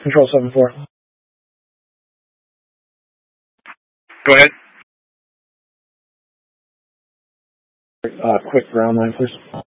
Control 7-4. Go ahead. Quick ground line, please.